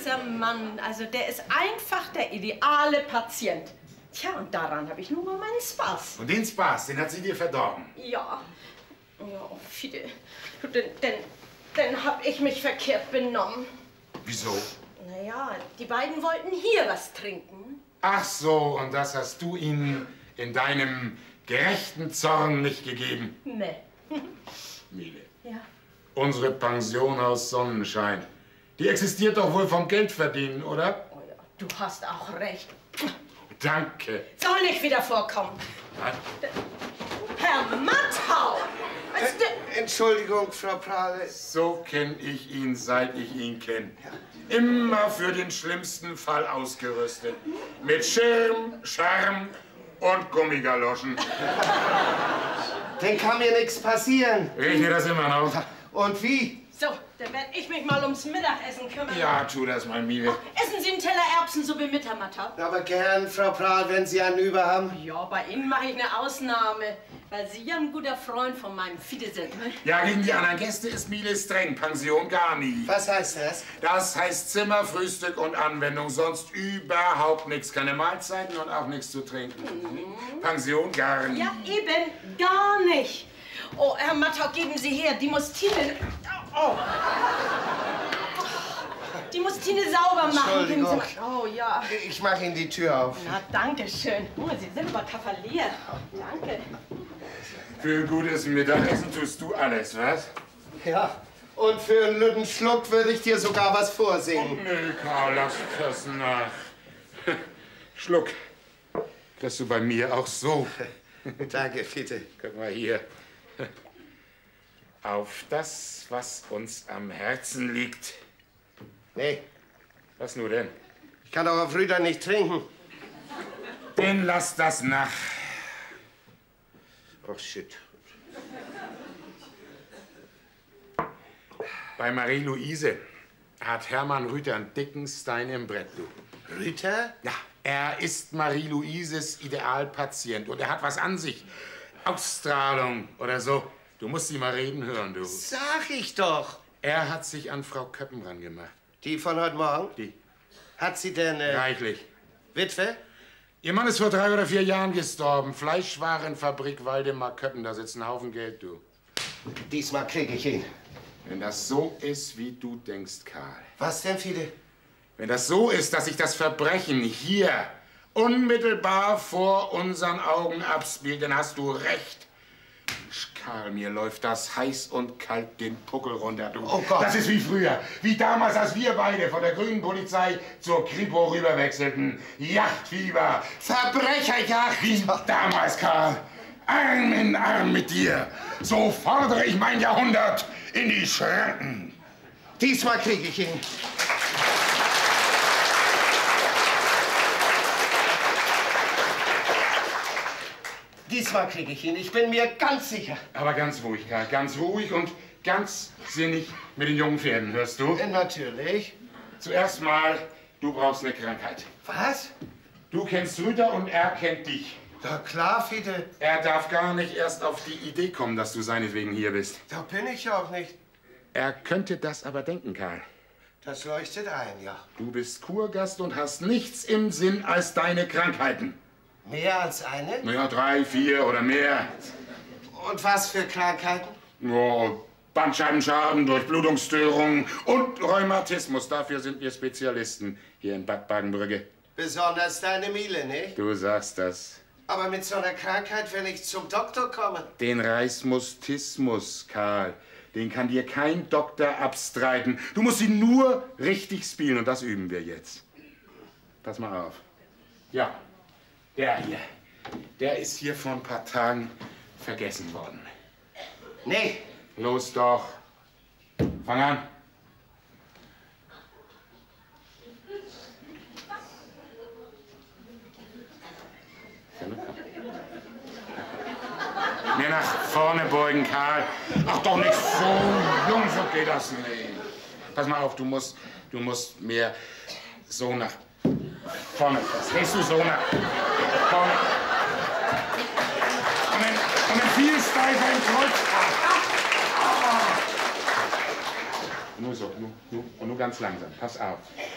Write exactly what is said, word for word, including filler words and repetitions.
süßer Mann. Also der ist einfach der ideale Patient. Tja, und daran habe ich nun mal meinen Spaß. Und den Spaß, den hat sie dir verdorben? Ja. Ja, Fide. Denn, denn, denn hab ich mich verkehrt benommen. Wieso? Naja, die beiden wollten hier was trinken. Ach so, und das hast du ihnen in deinem gerechten Zorn nicht gegeben? Nee. Miele. Ja. Unsere Pension aus Sonnenschein. Die existiert doch wohl vom Geldverdienen, oder? Oh ja, du hast auch recht. Danke. Soll nicht wieder vorkommen. Was? Herr Mattau! Äh, Entschuldigung, Frau Prahle. So kenne ich ihn, seit ich ihn kenne. Immer für den schlimmsten Fall ausgerüstet. Mit Schirm, Charme und Gummigaloschen. Dann kann mir nichts passieren. Regnet das immer noch? Und wie? So, dann werde ich mich mal ums Mittagessen kümmern. Ja, tu das mal, Miele. Essen Sie einen Teller Erbsensuppe mit, Herr Mattau? Aber gern, Frau Prahl, wenn Sie einen über haben. Ja, bei Ihnen mache ich eine Ausnahme, weil Sie ja ein guter Freund von meinem Fide sind. Ne? Ja, gegen die anderen Gäste ist Miele streng, Pension gar nie. Was heißt das? Das heißt Zimmer, Frühstück und Anwendung, sonst überhaupt nichts. Keine Mahlzeiten und auch nichts zu trinken. Mhm. Pension gar nie. Ja, eben, gar nicht. Oh, Herr Mattau, geben Sie her, die muss Tine... Oh. Die muss Tine sauber machen. Entschuldigung. Oh, ja. Ich mache Ihnen die Tür auf. Na, danke schön. Oh, Sie sind aber Kavalier. Danke. Für ein gutes Mittagessen tust du alles, was? Ja, und für einen lütten Schluck würde ich dir sogar was vorsingen. Nö, Karl, lass das nach. Schluck. Kriegst du bei mir auch so. Danke, Fiete. Guck mal hier. Auf das, was uns am Herzen liegt. Nee. Was nur denn? Ich kann doch auf Rüder nicht trinken. Denn lass das nach. Oh, shit. Bei Marie-Louise hat Hermann Rüther einen dicken Stein im Brett, du. Rüther? Ja, er ist Marie-Louises Idealpatient und er hat was an sich. Ausstrahlung oder so. Du musst sie mal reden hören, du. Sag ich doch. Er hat sich an Frau Köppen rangemacht. Die von heute Morgen? Die. Hat sie denn... Äh, Reichlich. Witwe? Ihr Mann ist vor drei oder vier Jahren gestorben. Fleischwarenfabrik Waldemar Köppen. Da sitzt ein Haufen Geld, du. Diesmal krieg ich ihn. Wenn das so ist, wie du denkst, Karl. Was denn, Fiete? Wenn das so ist, dass sich das Verbrechen hier unmittelbar vor unseren Augen abspielt, dann hast du recht. Mensch, Karl, mir läuft das heiß und kalt den Puckel runter, du. Oh Gott. Das ist wie früher. Wie damals, als wir beide von der grünen Polizei zur Kripo rüberwechselten. Yachtfieber. Verbrecherjagd. Wie damals, Karl. Arm in Arm mit dir. So fordere ich mein Jahrhundert in die Schranken. Diesmal krieg ich ihn. Diesmal krieg ich ihn. Ich bin mir ganz sicher. Aber ganz ruhig, Karl. Ganz ruhig und ganz sinnig mit den jungen Pferden, hörst du? Äh, natürlich. Zuerst mal, du brauchst eine Krankheit. Was? Du kennst Rüther und er kennt dich. Na klar, Fiete. Er darf gar nicht erst auf die Idee kommen, dass du seinetwegen hier bist. Da bin ich ja auch nicht. Er könnte das aber denken, Karl. Das leuchtet ein, ja. Du bist Kurgast und hast nichts im Sinn als deine Krankheiten. Mehr als eine? Naja, drei, vier oder mehr. Und was für Krankheiten? Oh, Bandscheibenschaden, Durchblutungsstörungen und Rheumatismus. Dafür sind wir Spezialisten hier in Bad Badenbrücke. Besonders deine Miele, nicht? Du sagst das. Aber mit so einer Krankheit will ich zum Doktor kommen. Den Rheismustismus, Karl. Den kann dir kein Doktor abstreiten. Du musst ihn nur richtig spielen und das üben wir jetzt. Pass mal auf. Ja, der hier. Der ist hier vor ein paar Tagen vergessen worden. Nee. Los doch. Fang an. Mehr nach vorne beugen, Karl. Ach doch nicht so, jung, so geht das nicht. Pass mal auf, du musst, du musst mehr so nach vorne. Stehst du so nach vorne? Und dann, und dann viel steifer im Kreuzarm. Ah. Nur so, nur, nur, und nur ganz langsam. Pass auf.